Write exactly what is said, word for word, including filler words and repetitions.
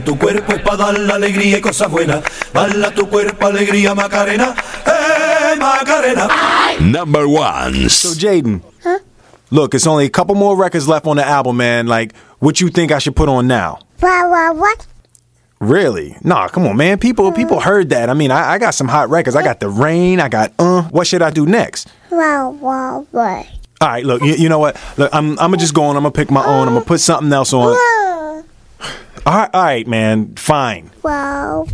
Tu cuerpo es para dar la alegría y cosas buenas. Dale a tu cuerpo alegría, Macarena. ¡Eh, Macarena! Number one. So, Jaden. Huh? Look, it's only a couple more records left on the album, man. Like, what you think I should put on now? What, what, what? Really? Nah, come on, man. People people heard that. I mean, I, I got some hot records. I got The Rain. I got, uh, what should I do next? Wow, wow, wow. All right, look, you, you know what? Look, I'm I'm going to just go on. I'm going to pick my own. I'm going to put something else on. All right, all right, man. Fine. Wow.